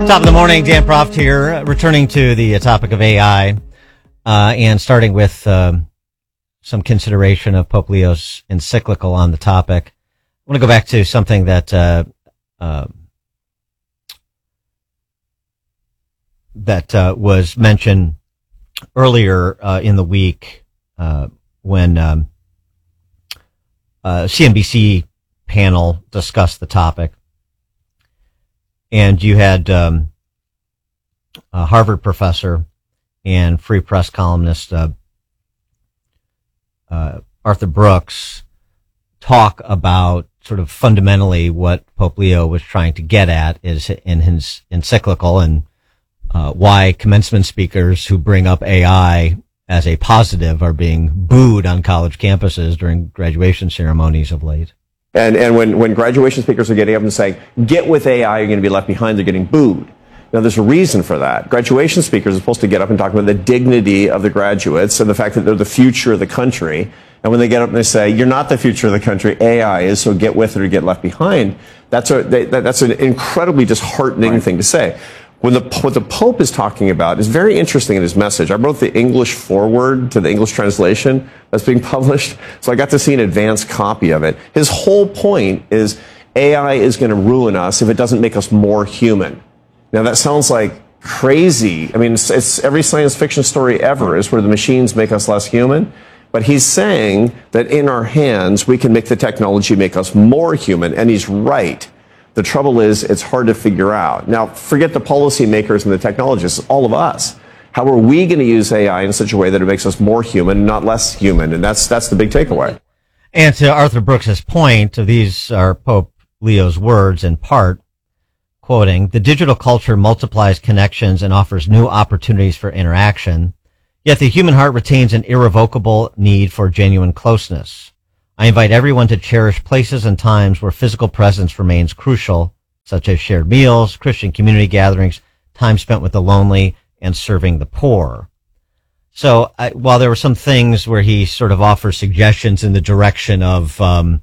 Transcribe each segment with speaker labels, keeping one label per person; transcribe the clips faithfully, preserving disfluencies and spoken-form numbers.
Speaker 1: Top of the morning, Dan Proft here, returning to the topic of A I, uh, and starting with um, some consideration of Pope Leo's encyclical on the topic. I want to go back to something that uh, uh, that uh, was mentioned earlier uh, in the week uh, when um, a C N B C panel discussed the topic. And you had um, a Harvard professor and Free Press columnist uh, uh, Arthur Brooks talk about sort of fundamentally what Pope Leo was trying to get at is in his encyclical, and uh, why commencement speakers who bring up A I as a positive are being booed on college campuses during graduation ceremonies of late.
Speaker 2: And, and when, when graduation speakers are getting up and saying, get with A I, you're going to be left behind, they're getting booed. Now, there's a reason for that. Graduation speakers are supposed to get up and talk about the dignity of the graduates and the fact that they're the future of the country. And when they get up and they say, you're not the future of the country, A I is, so get with it or get left behind, that's, a, they, that's an incredibly disheartening right. thing to say. When the, what the Pope is talking about is very interesting in his message. I wrote the English foreword to the English translation that's being published, so I got to see an advanced copy of it. His whole point is A I is going to ruin us if it doesn't make us more human. Now, that sounds like crazy. I mean, it's, it's every science fiction story ever is where the machines make us less human. But he's saying that in our hands, we can make the technology make us more human, and he's right. The trouble is, it's hard to figure out. Now, forget the policymakers and the technologists, all of us. How are we going to use A I in such a way that it makes us more human, not less human? And that's that's the big takeaway.
Speaker 1: And to Arthur Brooks's point, these are Pope Leo's words in part, quoting, "The digital culture multiplies connections and offers new opportunities for interaction, yet the human heart retains an irrevocable need for genuine closeness. I invite everyone to cherish places and times where physical presence remains crucial, such as shared meals, Christian community gatherings, time spent with the lonely, and serving the poor." So I, while there were some things where he sort of offers suggestions in the direction of um,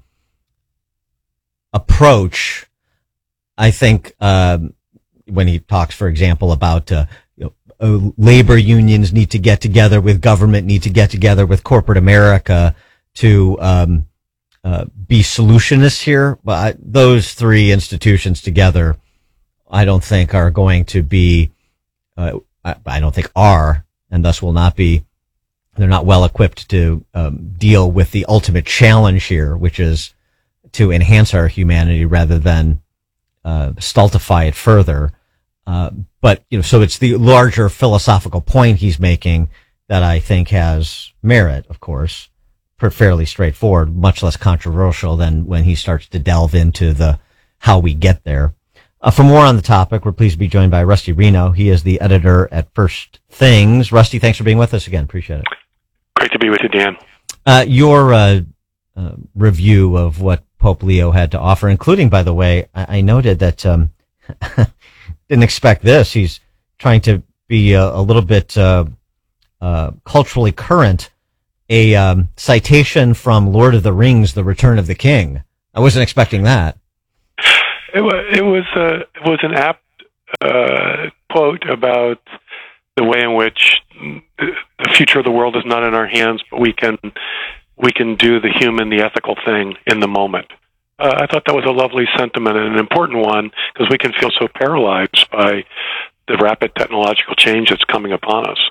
Speaker 1: approach, I think um, when he talks, for example, about uh, you know, uh, labor unions need to get together with government, need to get together with corporate America to um, uh, be solutionists here. But I, those three institutions together, I don't think are going to be, uh, I, I don't think are, and thus will not be, they're not well equipped to um, deal with the ultimate challenge here, which is to enhance our humanity rather than uh, stultify it further. Uh, but, you know, so it's the larger philosophical point he's making that I think has merit, of course. Fairly straightforward, much less controversial than when he starts to delve into the how we get there. Uh, for more on the topic, we're pleased to be joined by Rusty Reno. He is the editor at First Things. Rusty, thanks for being with us again. Appreciate it.
Speaker 3: Great to be with you, Dan.
Speaker 1: Uh, your uh, uh, review of what Pope Leo had to offer, including, by the way, I, I noted that um, didn't expect this. He's trying to be a, a little bit uh, uh, culturally current. A um, citation from Lord of the Rings, The Return of the King. I wasn't expecting that.
Speaker 3: It was it was, uh, it was an apt uh, quote about the way in which the future of the world is not in our hands, but we can we can do the human, the ethical thing in the moment. Uh, I thought that was a lovely sentiment and an important one because we can feel so paralyzed by the rapid technological change that's coming upon us.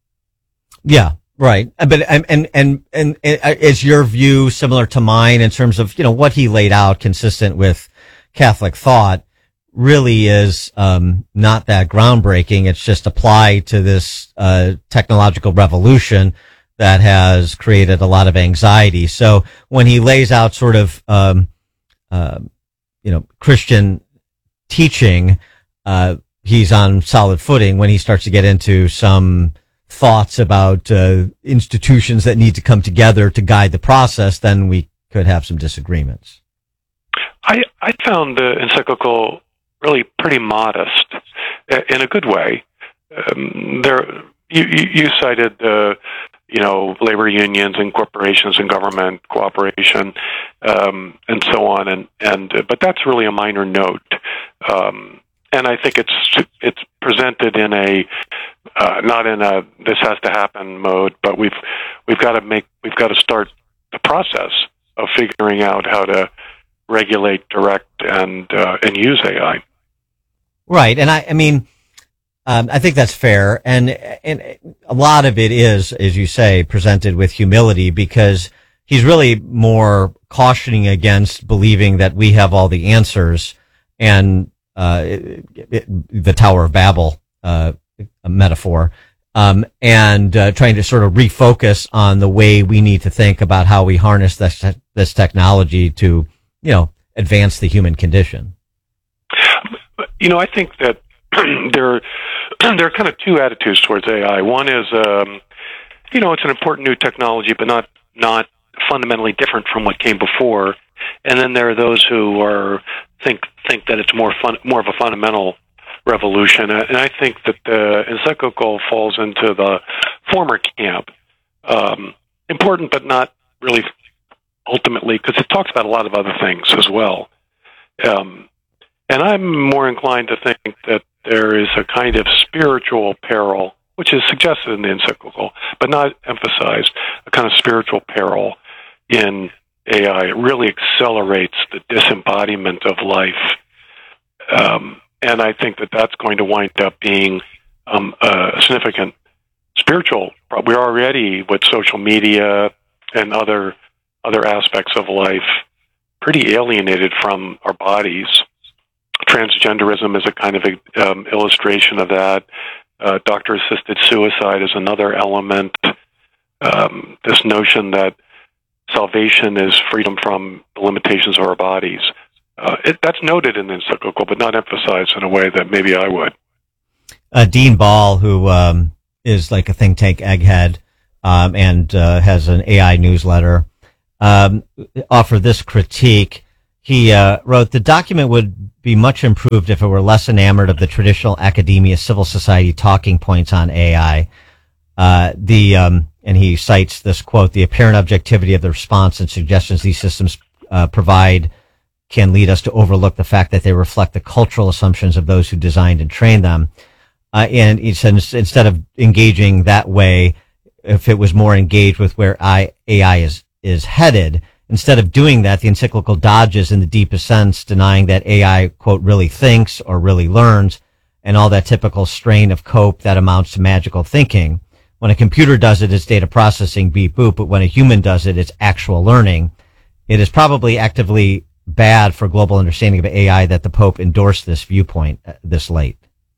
Speaker 1: Yeah. Right. But, and, and, and, and, and is your view similar to mine in terms of, you know, what he laid out consistent with Catholic thought really is, um, not that groundbreaking. It's just applied to this, uh, technological revolution that has created a lot of anxiety. So when he lays out sort of, um, uh, you know, Christian teaching, uh, he's on solid footing. When he starts to get into some thoughts about uh, institutions that need to come together to guide the process, then we could have some disagreements.
Speaker 3: I, I found the encyclical really pretty modest in a good way. Um, there, you, you cited uh, you know, labor unions and corporations and government cooperation, um, and so on. And, and, but that's really a minor note. Um, and I think it's it's presented in a uh, not in a this has to happen mode, but we've we've got to make we've got to start the process of figuring out how to regulate, direct, and uh, and use A I.
Speaker 1: Right, and I, I mean, um, I think that's fair, and and a lot of it is, as you say, presented with humility, because he's really more cautioning against believing that we have all the answers, and uh, it, it, the Tower of Babel uh, metaphor, um, and uh, trying to sort of refocus on the way we need to think about how we harness this this technology to, you know, advance the human condition.
Speaker 3: You know, I think that there, there are kind of two attitudes towards A I. One is, um, you know, it's an important new technology, but not not fundamentally different from what came before. And then there are those who are think think that it's more fun, more of a fundamental revolution. And I think that the encyclical falls into the former camp. Um, important, but not really ultimately, because it talks about a lot of other things as well. Um, And I'm more inclined to think that there is a kind of spiritual peril, which is suggested in the encyclical, but not emphasized, a kind of spiritual peril in A I. It really accelerates the disembodiment of life. Um, and I think that that's going to wind up being um, a significant spiritual problem. We're already, with social media and other other aspects of life, pretty alienated from our bodies. Transgenderism is a kind of a, um, illustration of that. Uh, doctor-assisted suicide is another element. Um, this notion that salvation is freedom from the limitations of our bodies. Uh, it, that's noted in the encyclical, but not emphasized in a way that maybe I would.
Speaker 1: Uh, Dean Ball, who um, is like a think tank egghead um, and uh, has an A I newsletter, um, offered this critique. He uh, wrote, the document would be much improved if it were less enamored of the traditional academia, civil society talking points on A I. Uh, the um, and he cites this quote, the apparent objectivity of the response and suggestions these systems uh, provide can lead us to overlook the fact that they reflect the cultural assumptions of those who designed and trained them. Uh, and he says instead of engaging that way, if it was more engaged with where I, A I is, is headed, instead of doing that, the encyclical dodges in the deepest sense, denying that A I, quote, really thinks or really learns, and all that typical strain of cope that amounts to magical thinking. When a computer does it, it's data processing, beep, boop, but when a human does it, it's actual learning. It is probably actively bad for global understanding of A I that the Pope endorsed this viewpoint uh, this late.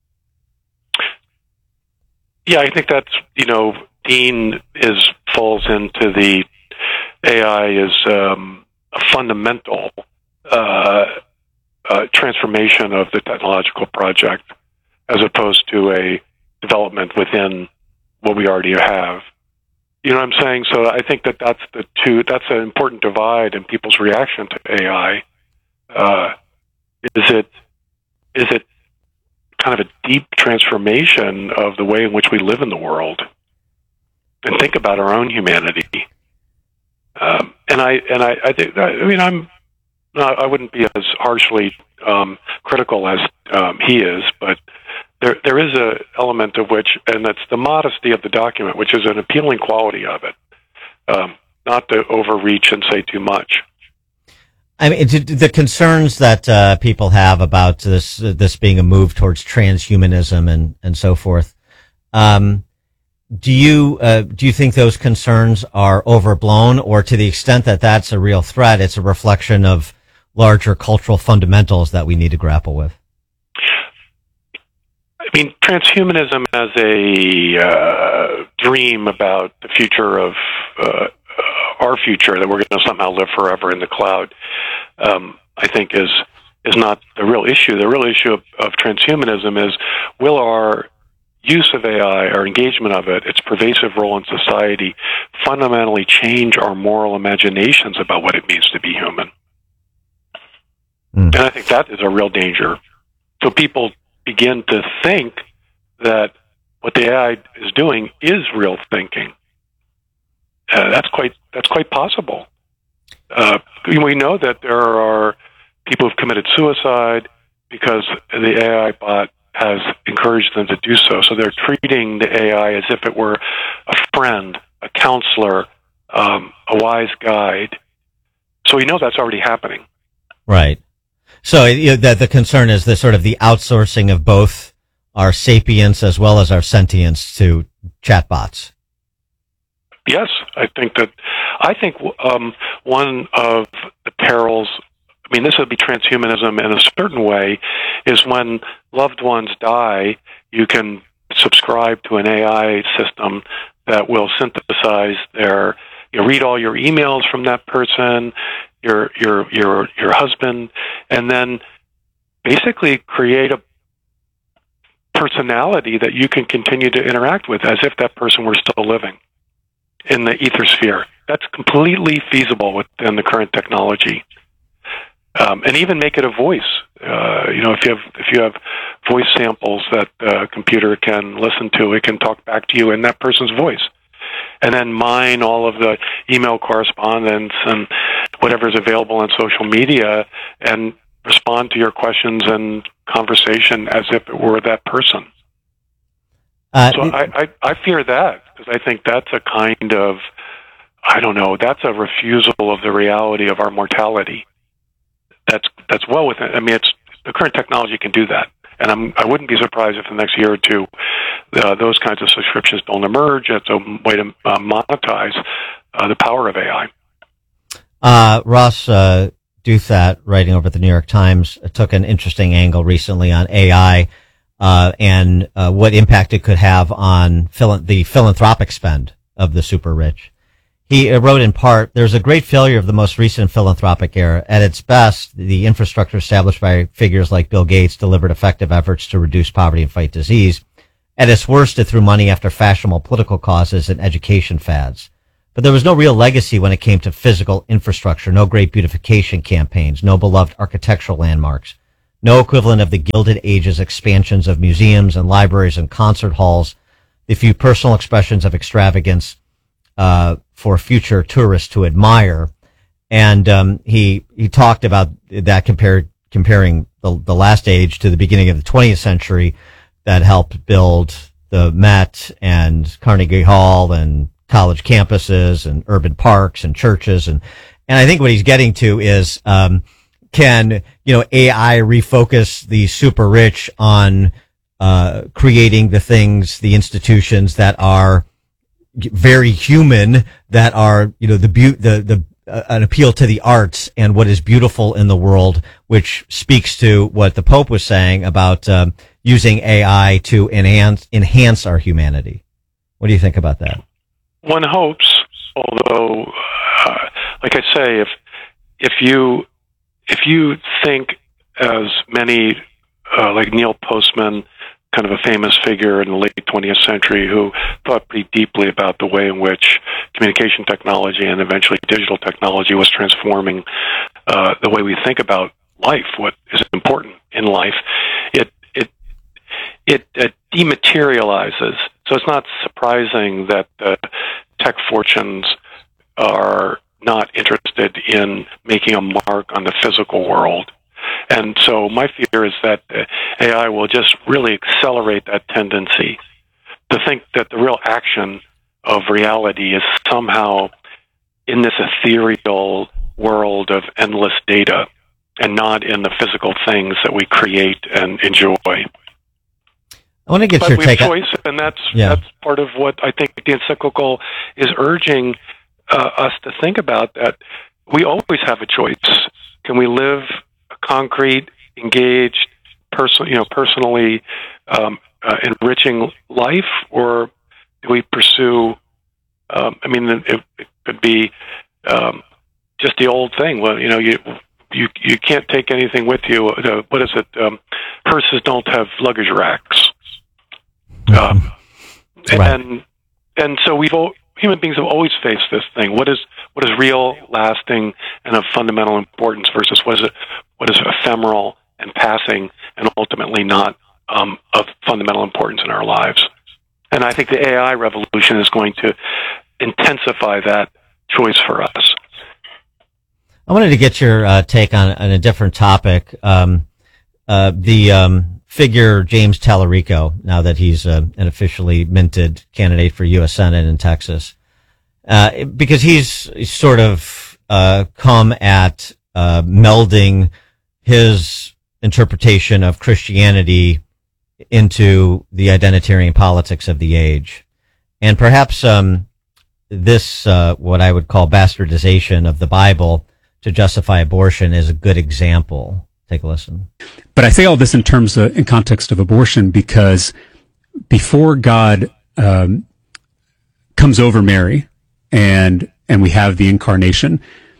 Speaker 3: Yeah, I think that's, you know, Dean is falls into the A I is um, a fundamental uh, uh, transformation of the technological project as opposed to a development within what we already have. You know what I'm saying? So I think that that's the two, that's an important divide in people's reaction to A I. Uh, is it, is it kind of a deep transformation of the way in which we live in the world and think about our own humanity? Um, and I, and I, I think, I mean, I'm, not, I wouldn't be as harshly um, critical as um, he is, but there, there is a element of which, and that's the modesty of the document, which is an appealing quality of it, um, not to overreach and say too much.
Speaker 1: I mean, the concerns that uh, people have about this, uh, this being a move towards transhumanism and, and so forth. Um, Do you uh, do you think those concerns are overblown, or to the extent that that's a real threat, it's a reflection of larger cultural fundamentals that we need to grapple with?
Speaker 3: I mean, transhumanism as a uh, dream about the future of uh, our future, that we're going to somehow live forever in the cloud, um, I think is is not the real issue. The real issue of, of transhumanism is, will our use of A I, our engagement of it, its pervasive role in society, fundamentally change our moral imaginations about what it means to be human? Mm. And I think that is a real danger. So people begin to think that what the A I is doing is real thinking. Uh, that's quite that's quite possible. Uh, we know that there are people who've committed suicide because the A I bot has encouraged them to do so. So they're treating the A I as if it were a friend, a counselor, um, a wise guide. So we know that's already happening.
Speaker 1: Right. So you know, that the concern is the sort of the outsourcing of both our sapience as well as our sentience to chatbots.
Speaker 3: Yes, I think that. I think um, one of the perils, I mean, this would be transhumanism in a certain way, is when loved ones die, you can subscribe to an A I system that will synthesize their, you know, read all your emails from that person, your your your your husband, and then basically create a personality that you can continue to interact with as if that person were still living in the ether sphere. That's completely feasible within the current technology. Um, and even make it a voice. Uh, you know, if you have if you have voice samples that the computer can listen to, it can talk back to you in that person's voice. And then mine all of the email correspondence and whatever's available on social media and respond to your questions and conversation as if it were that person. Uh, so I, I, I fear that, because I think that's a kind of, I don't know, that's a refusal of the reality of our mortality. That's that's well within, I mean, it's the current technology can do that. And I'm, I wouldn't be surprised if the next year or two, uh, those kinds of subscriptions don't emerge as a way to uh, monetize uh, the power of A I.
Speaker 1: Uh, Ross uh, Douthat, writing over at the New York Times, took an interesting angle recently on A I uh, and uh, what impact it could have on phil- the philanthropic spend of the super rich. He wrote in part, there's a great failure of the most recent philanthropic era. At its best, the infrastructure established by figures like Bill Gates delivered effective efforts to reduce poverty and fight disease. At its worst, it threw money after fashionable political causes and education fads. But there was no real legacy when it came to physical infrastructure, no great beautification campaigns, no beloved architectural landmarks, no equivalent of the Gilded Age's expansions of museums and libraries and concert halls, the few personal expressions of extravagance uh for future tourists to admire. And um he he talked about that compared comparing the the last age to the beginning of the twentieth century that helped build the Met and Carnegie Hall and college campuses and urban parks and churches. And and I think what he's getting to is um can you know A I refocus the super rich on uh creating the things, the institutions that are very human, that are, you know, the be- the the uh, an appeal to the arts and what is beautiful in the world, which speaks to what the Pope was saying about um, using A I to enhance enhance our humanity. What do you think about that?
Speaker 3: One hopes, although, uh, like I say, if if you if you think as many uh, like Neil Postman, kind of a famous figure in the late twentieth century, who thought pretty deeply about the way in which communication technology and eventually digital technology was transforming uh, the way we think about life, what is important in life. It it it, it dematerializes. So it's not surprising that uh, tech fortunes are not interested in making a mark on the physical world. And so my fear is that A I will just really accelerate that tendency to think that the real action of reality is somehow in this ethereal world of endless data and not in the physical things that we create and enjoy.
Speaker 1: I want to get
Speaker 3: but
Speaker 1: your
Speaker 3: we
Speaker 1: take
Speaker 3: have choice, and that's
Speaker 1: yeah.
Speaker 3: that's part of what I think the encyclical is urging uh, us to think about, that we always have a choice. Can we live concrete, engaged, person, you know, personally um, uh, enriching life, or do we pursue? Um, I mean, it, it could be um, just the old thing. Well, you know, you you you can't take anything with you. Uh, what is it? Um, hearses don't have luggage racks. Um,
Speaker 1: right.
Speaker 3: And and so we've all, human beings have always faced this thing. What is what is real, lasting, and of fundamental importance versus what is it? What is ephemeral and passing, and ultimately not um, of fundamental importance in our lives? And I think the A I revolution is going to intensify that choice for us.
Speaker 1: I wanted to get your uh, take on, on a different topic. Um, uh, the um, figure James Tallarico, now that he's uh, an officially minted candidate for U S Senate in Texas, uh, because he's sort of uh, come at uh, melding his interpretation of Christianity into the identitarian politics of the age. And perhaps um, this, uh, what I would call bastardization of the Bible to justify abortion, is a good example. Take a listen.
Speaker 4: But I say all this in terms of, in context of abortion, because before God um, comes over Mary and and we have the incarnation,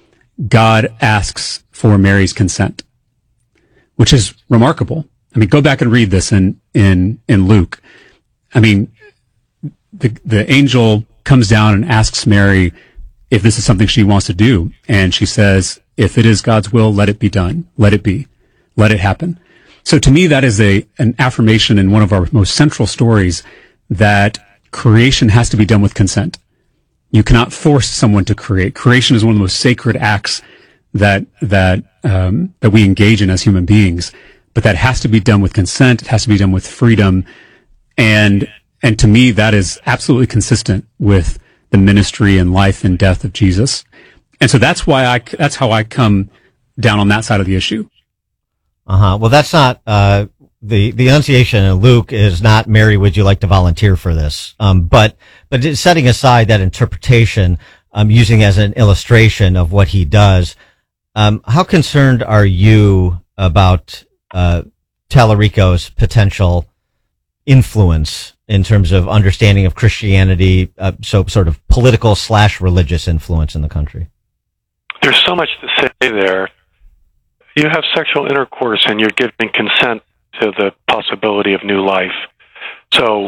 Speaker 4: God asks for Mary's consent, which is remarkable. I mean, go back and read this in in in Luke. I mean, the the angel comes down and asks Mary if this is something she wants to do, and she says, "If it is God's will, let it be done. Let it be. Let it happen." So to me, that is a an affirmation in one of our most central stories that creation has to be done with consent. You cannot force someone to create. Creation is one of the most sacred acts that that um, that we engage in as human beings. But that has to be done with consent. It has to be done with freedom, and and to me, that is absolutely consistent with the ministry and life and death of Jesus. And so that's why I that's how I come down on that side of the issue.
Speaker 1: Uh huh. Well, that's not uh, the the enunciation in Luke is not, "Mary, would you like to volunteer for this?" Um, but but setting aside that interpretation, um, using as an illustration of what he does, um, how concerned are you about uh, Tallarico's potential influence in terms of understanding of Christianity, uh, so sort of political slash religious influence in the country?
Speaker 3: There's so much to say there. You have sexual intercourse and you're giving consent to the possibility of new life. So,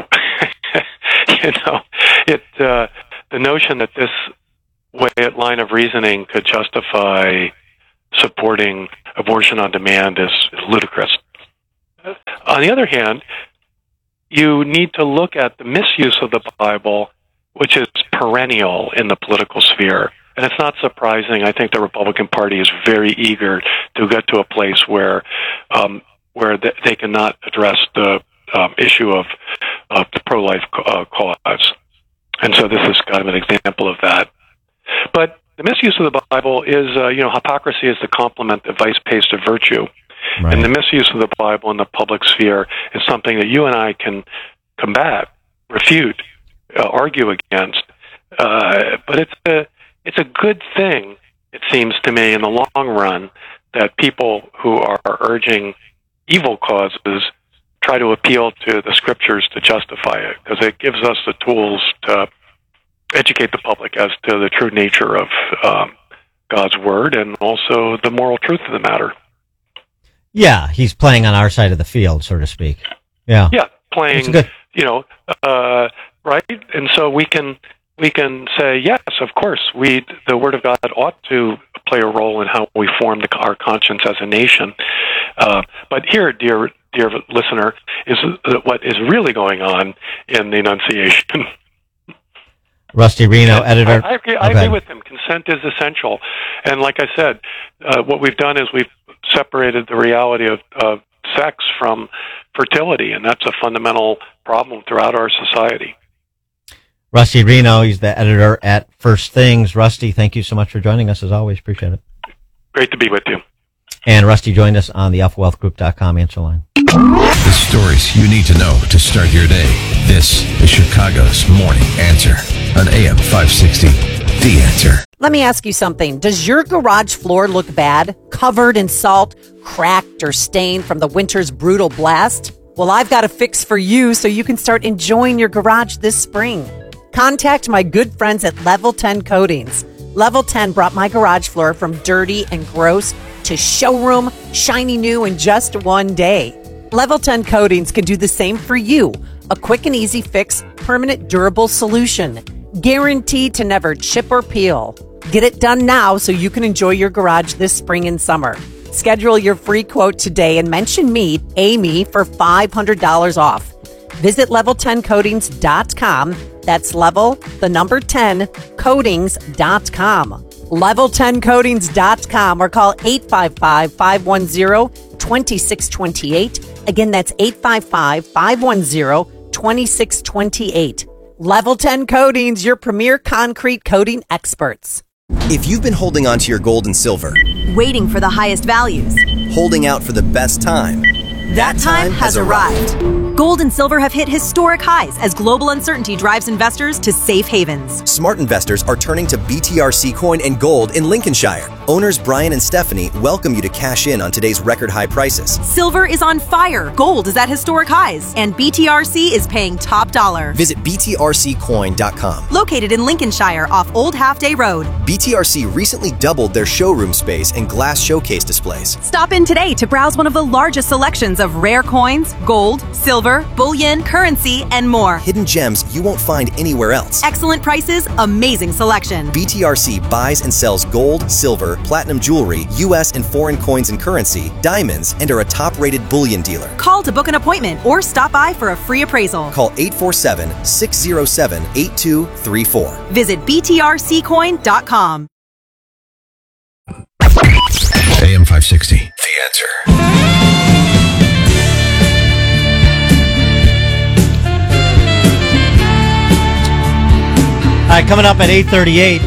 Speaker 3: you know, it uh, the notion that this way, line of reasoning could justify supporting abortion on demand is, is ludicrous. On the other hand, you need to look at the misuse of the Bible, which is perennial in the political sphere. And it's not surprising. I think the Republican Party is very eager to get to a place where um, where th- they cannot address the um, issue of, of the pro-life uh, cause. And so this is kind of an example of that. But the misuse of the Bible is, uh, you know, hypocrisy is the complement that vice pays to virtue. Right. And the misuse of the Bible in the public sphere is something that you and I can combat, refute, uh, argue against. Uh, but it's a it's a good thing, it seems to me, in the long run, that people who are urging evil causes try to appeal to the scriptures to justify it, because it gives us the tools to educate the public as to the true nature of um, God's word and also the moral truth of the matter.
Speaker 1: Yeah, he's playing on our side of the field, so to speak. Yeah,
Speaker 3: yeah, playing. Good. You know, uh, right? And so we can we can say yes, of course, we the Word of God ought to play a role in how we form the, our conscience as a nation. Uh, but here, dear dear listener, is what is really going on in the Annunciation.
Speaker 1: Rusty Reno, editor.
Speaker 3: I, I agree, I agree with him. Consent is essential. And like I said, uh, what we've done is we've separated the reality of uh, sex from fertility, and that's a fundamental problem throughout our society.
Speaker 1: Rusty Reno, he's the editor at First Things. Rusty, thank you so much for joining us, as always. Appreciate it.
Speaker 3: Great to be with you.
Speaker 1: And Rusty joined us on the alpha wealth group dot com answer line.
Speaker 5: The stories you need to know to start your day. This is Chicago's Morning Answer on A M five sixty. The Answer.
Speaker 6: Let me ask you something. Does your garage floor look bad? Covered in salt, cracked, or stained from the winter's brutal blast? Well, I've got a fix for you so you can start enjoying your garage this spring. Contact my good friends at Level ten Coatings. Level ten brought my garage floor from dirty and gross to showroom, shiny new in just one day. Level ten Coatings can do the same for you. A quick and easy fix, permanent durable solution. Guaranteed to never chip or peel. Get it done now so you can enjoy your garage this spring and summer. Schedule your free quote today and mention me, Amy, for five hundred dollars off. Visit level ten coatings dot com. That's level, the number ten, coatings dot com. level ten coatings dot com or call eight five five, five one zero, two two six two eight. Again, that's eight five five, five one zero, two six two eight. Level ten Coatings, your premier concrete coating experts.
Speaker 7: If you've been holding on to your gold and silver,
Speaker 8: waiting for the highest values,
Speaker 7: holding out for the best time,
Speaker 8: that time has arrived. Gold and silver have hit historic highs as global uncertainty drives investors to safe havens.
Speaker 7: Smart investors are turning to B T R C Coin and Gold in Lincolnshire. Owners Brian and Stephanie welcome you to cash in on today's record high prices.
Speaker 8: Silver is on fire, gold is at historic highs, and B T R C is paying top dollar.
Speaker 7: Visit B T R C coin dot com.
Speaker 8: Located in Lincolnshire off Old Half Day Road.
Speaker 7: B T R C recently doubled their showroom space and glass showcase displays.
Speaker 8: Stop in today to browse one of the largest selections of rare coins, gold, silver, bullion, currency, and more.
Speaker 7: Hidden gems you won't find anywhere else.
Speaker 8: Excellent prices, amazing selection.
Speaker 7: B T R C buys and sells gold, silver, platinum jewelry, U S and foreign coins and currency, diamonds, and are a top-rated bullion dealer.
Speaker 8: Call to book an appointment or stop by for a free appraisal.
Speaker 7: Call eight four seven, six zero seven, eight two three four.
Speaker 8: Visit B T R C coin dot com.
Speaker 5: A M five sixty, The Answer.
Speaker 1: All right, coming up at eight thirty-eight,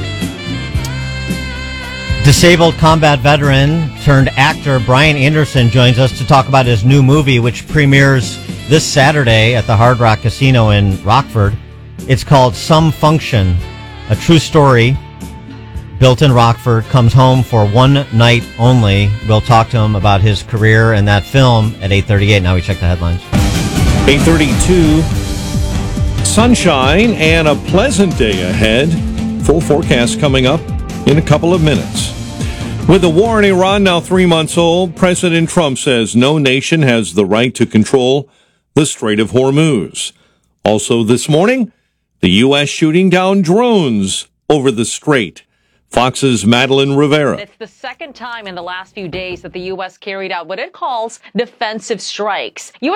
Speaker 1: disabled combat veteran turned actor Brian Anderson joins us to talk about his new movie, which premieres this Saturday at the Hard Rock Casino in Rockford. It's called Some Function, a true story. Built in Rockford, comes home for one night only. We'll talk to him about his career and that film at eight thirty-eight. Now we check the headlines.
Speaker 9: eight thirty-two, sunshine and a pleasant day ahead. Full forecast coming up in a couple of minutes. With the war in Iran now three months old, President Trump says no nation has the right to control the Strait of Hormuz. Also this morning, the U S shooting down drones over the strait. Fox's Madeline Rivera.
Speaker 10: It's the second time in the last few days that the U S carried out what it calls defensive strikes.